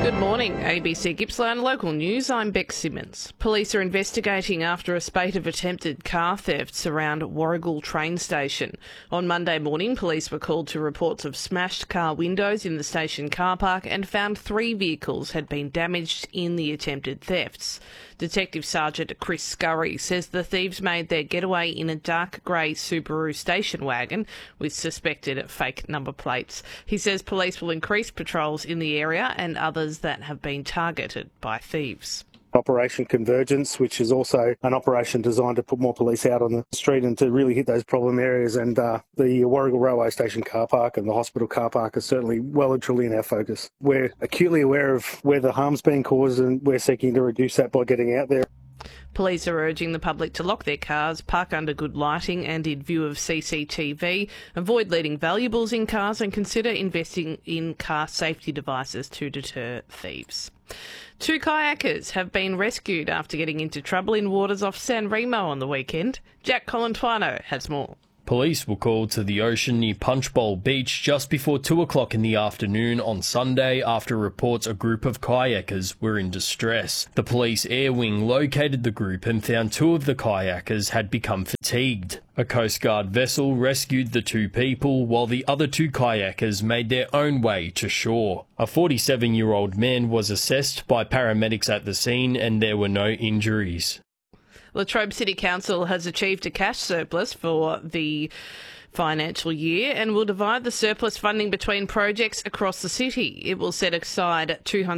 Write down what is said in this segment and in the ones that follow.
Good morning, ABC Gippsland Local News. I'm Beck Simmons. Police are investigating after a spate of attempted car thefts around Warragul train station. On Monday morning, police were called to reports of smashed car windows in the station car park and found 3 vehicles had been damaged in the attempted thefts. Detective Sergeant Chris Scurry says the thieves made their getaway in a dark grey Subaru station wagon with suspected fake number plates. He says police will increase patrols in the area and others that have been targeted by thieves. Operation Convergence, which is also an operation designed to put more police out on the street and to really hit those problem areas. And the Warragul Railway Station car park and the hospital car park are certainly well and truly in our focus. We're acutely aware of where the harm's being caused and we're seeking to reduce that by getting out there. Police are urging the public to lock their cars, park under good lighting and in view of CCTV, avoid leaving valuables in cars and consider investing in car safety devices to deter thieves. 2 kayakers have been rescued after getting into trouble in waters off San Remo on the weekend. Jack Colantuano has more. Police were called to the ocean near Punchbowl Beach just before 2 o'clock in the afternoon on Sunday after reports a group of kayakers were in distress. The police air wing located the group and found 2 of the kayakers had become fatigued. A Coast Guard vessel rescued the 2 people while the other 2 kayakers made their own way to shore. A 47-year-old man was assessed by paramedics at the scene and there were no injuries. Latrobe City Council has achieved a cash surplus for the financial year and will divide the surplus funding between projects across the city. It will set aside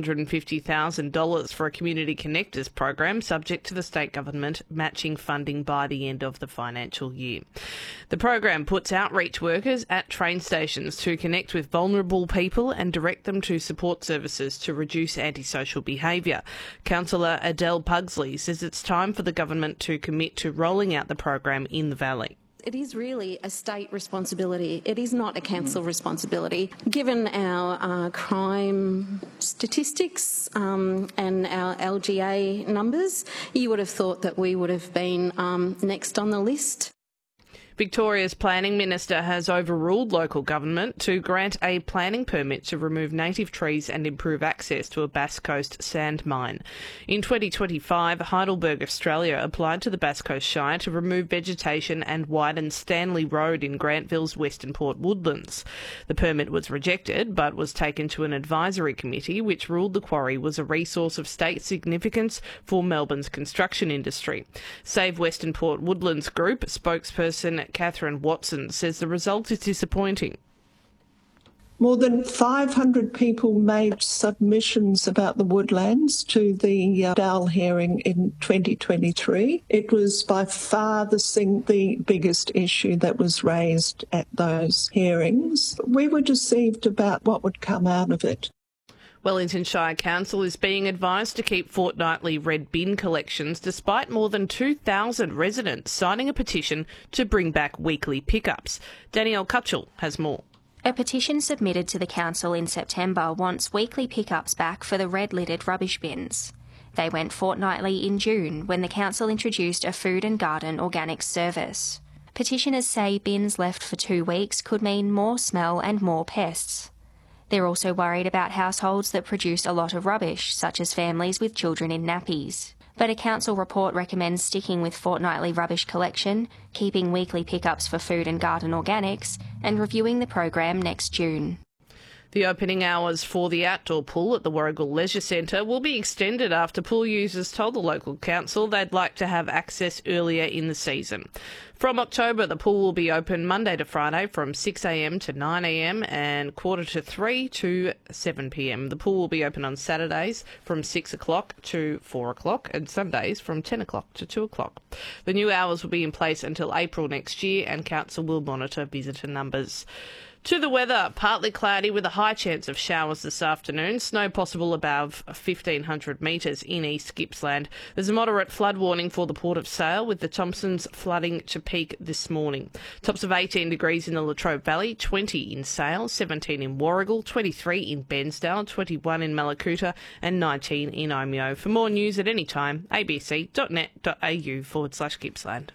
$250,000 for a Community Connectors program subject to the state government matching funding by the end of the financial year. The program puts outreach workers at train stations to connect with vulnerable people and direct them to support services to reduce antisocial behaviour. Councillor Adele Pugsley says it's time for the government to commit to rolling out the program in the Valley. It is really a state responsibility. It is not a council responsibility. Given our crime statistics and our LGA numbers, you would have thought that we would have been next on the list. Victoria's Planning Minister has overruled local government to grant a planning permit to remove native trees and improve access to a Bass Coast sand mine. In 2025, Heidelberg Australia applied to the Bass Coast Shire to remove vegetation and widen Stanley Road in Grantville's Western Port woodlands. The permit was rejected but was taken to an advisory committee which ruled the quarry was a resource of state significance for Melbourne's construction industry. Save Western Port Woodlands Group spokesperson Catherine Watson says the result is disappointing. More than 500 people made submissions about the woodlands to the Dowell hearing in 2023. It was by far the biggest issue that was raised at those hearings. We were deceived about what would come out of it. Wellington Shire Council is being advised to keep fortnightly red bin collections despite more than 2,000 residents signing a petition to bring back weekly pickups. Danielle Cutchell has more. A petition submitted to the council in September wants weekly pickups back for the red-lidded rubbish bins. They went fortnightly in June when the council introduced a food and garden organics service. Petitioners say bins left for 2 weeks could mean more smell and more pests. They're also worried about households that produce a lot of rubbish, such as families with children in nappies. But a council report recommends sticking with fortnightly rubbish collection, keeping weekly pickups for food and garden organics, and reviewing the program next June. The opening hours for the outdoor pool at the Warragul Leisure Centre will be extended after pool users told the local council they'd like to have access earlier in the season. From October, the pool will be open Monday to Friday from 6am to 9am and 2:45 to 7pm. The pool will be open on Saturdays from 6 o'clock to 4 o'clock and Sundays from 10 o'clock to 2 o'clock. The new hours will be in place until April next year and council will monitor visitor numbers. To the weather, partly cloudy with a high chance of showers this afternoon. Snow possible above 1,500 metres in East Gippsland. There's a moderate flood warning for the Port of Sale, with the Thompsons flooding to peak this morning. Tops of 18 degrees in the Latrobe Valley, 20 in Sale, 17 in Warragul, 23 in Bensdale, 21 in Mallacoota and 19 in Omeo. For more news at any time, abc.net.au/Gippsland.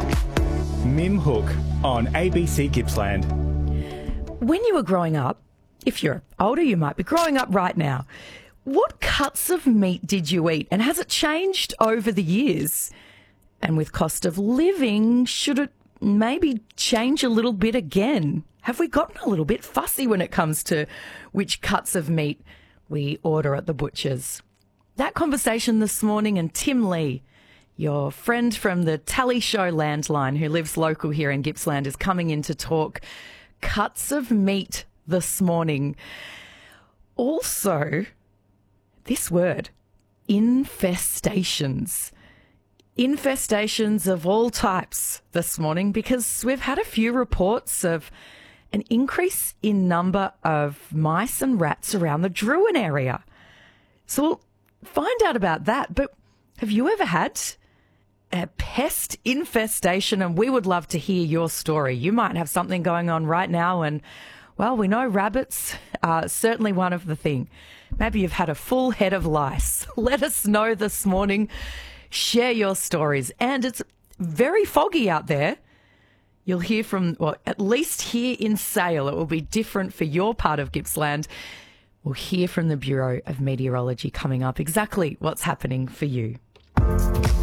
Mim Hook on ABC Gippsland. When you were growing up, if you're older, you might be growing up right now. What cuts of meat did you eat? And has it changed over the years? And with cost of living, should it maybe change a little bit again? Have we gotten a little bit fussy when it comes to which cuts of meat we order at the butchers? That conversation this morning, and Tim Lee, your friend from the Tally Show landline who lives local here in Gippsland, is coming in to talk cuts of meat this morning. Also, this word, infestations. Infestations of all types this morning, because we've had a few reports of an increase in number of mice and rats around the Drouin area. So we'll find out about that. But have you ever had a pest infestation? And we would love to hear your story. You might have something going on right now, and well, we know rabbits are certainly one of the thing. Maybe you've had a full head of lice. Let us know this morning. Share your stories. And it's very foggy out there. You'll hear from, well, at least here in Sale, it will be different for your part of Gippsland. We'll hear from the Bureau of Meteorology coming up exactly what's happening for you.